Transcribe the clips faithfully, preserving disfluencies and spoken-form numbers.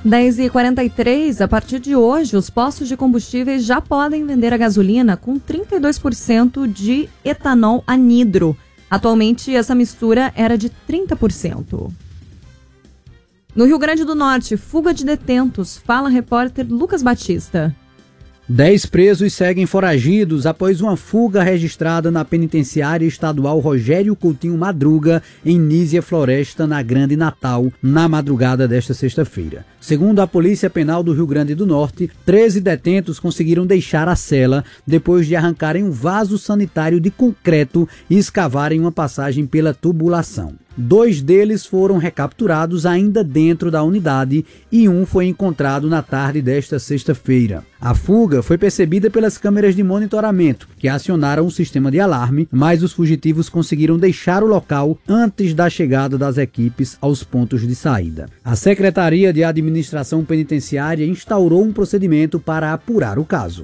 dez e quarenta e três, a partir de hoje, os postos de combustíveis já podem vender a gasolina com trinta e dois por cento de etanol anidro. Atualmente, essa mistura era de trinta por cento. No Rio Grande do Norte, fuga de detentos, fala repórter Lucas Batista. Dez presos seguem foragidos após uma fuga registrada na penitenciária estadual Rogério Coutinho Madruga, em Nísia Floresta, na Grande Natal, na madrugada desta sexta-feira. Segundo a Polícia Penal do Rio Grande do Norte, treze detentos conseguiram deixar a cela depois de arrancarem um vaso sanitário de concreto e escavarem uma passagem pela tubulação. Dois deles foram recapturados ainda dentro da unidade e um foi encontrado na tarde desta sexta-feira. A fuga foi percebida pelas câmeras de monitoramento, que acionaram o sistema de alarme, mas os fugitivos conseguiram deixar o local antes da chegada das equipes aos pontos de saída. A Secretaria de Administração Penitenciária instaurou um procedimento para apurar o caso.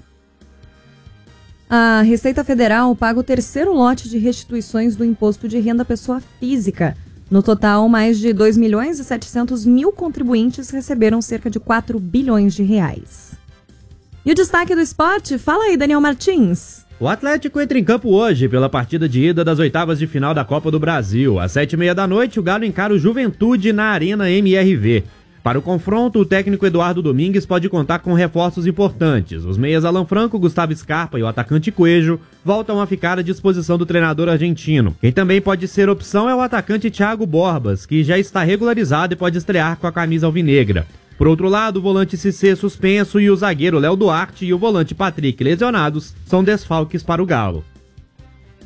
A Receita Federal paga o terceiro lote de restituições do Imposto de Renda à Pessoa Física. No total, mais de dois milhões e setecentos mil contribuintes receberam cerca de quatro bilhões de reais. E o destaque do esporte? Fala aí, Daniel Martins. O Atlético entra em campo hoje pela partida de ida das oitavas de final da Copa do Brasil. Às sete e meia da noite, o Galo encara o Juventude na Arena M R V. Para o confronto, o técnico Eduardo Domingues pode contar com reforços importantes. Os meias Alan Franco, Gustavo Scarpa e o atacante Coelho voltam a ficar à disposição do treinador argentino. Quem também pode ser opção é o atacante Thiago Borbas, que já está regularizado e pode estrear com a camisa alvinegra. Por outro lado, o volante Cissé suspenso e o zagueiro Léo Duarte e o volante Patrick lesionados são desfalques para o Galo.